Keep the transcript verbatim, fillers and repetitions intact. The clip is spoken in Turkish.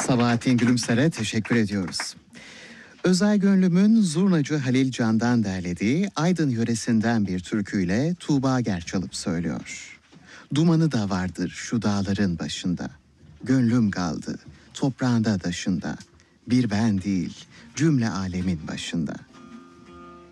Sabahattin Gülümser'e teşekkür ediyoruz. Özay Gönlüm'ün Zurnacı Halil Can'dan derlediği Aydın yöresinden bir türküyle Tuğba Ger çalıp söylüyor. Dumanı da vardır şu dağların başında. Gönlüm kaldı toprağında taşında. Bir ben değil cümle alemin başında.